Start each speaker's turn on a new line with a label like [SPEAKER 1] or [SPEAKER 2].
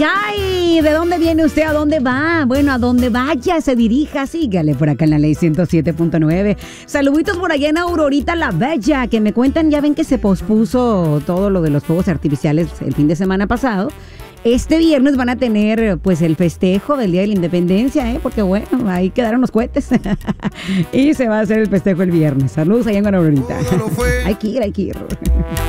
[SPEAKER 1] ay! ¿De dónde viene usted? ¿A dónde va? Bueno, a donde vaya, se dirija, sígale por acá en la Ley 107.9. Saluditos por allá en Aurorita la Bella, que me cuentan, ya ven que se pospuso todo lo de los fuegos artificiales el fin de semana pasado. Este viernes van a tener pues el festejo del Día de la Independencia, porque bueno, ahí quedaron los cohetes. Y se va a hacer el festejo el viernes. Saludos allá en Aurorita. Hay que ir.